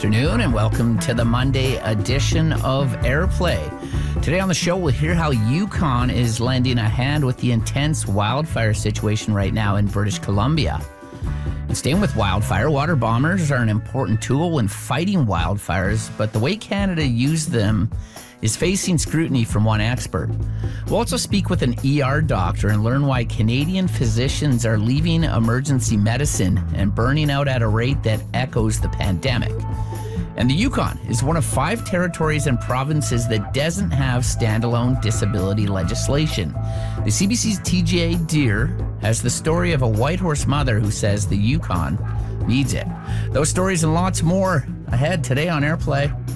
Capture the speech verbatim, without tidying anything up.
afternoon and welcome to the Monday edition of Airplay. Today on the show, we'll hear how Yukon is lending a hand with the intense wildfire situation right now in British Columbia. And staying with wildfire, water bombers are an important tool when fighting wildfires, but the way Canada used them is facing scrutiny from one expert. We'll also speak with an E R doctor and learn why Canadian physicians are leaving emergency medicine and burning out at a rate that echoes the pandemic. And the Yukon is one of five territories and provinces that doesn't have standalone disability legislation. The C B C's T J Deer has the story of a Whitehorse mother who says the Yukon needs it. Those stories and lots more ahead today on Airplay.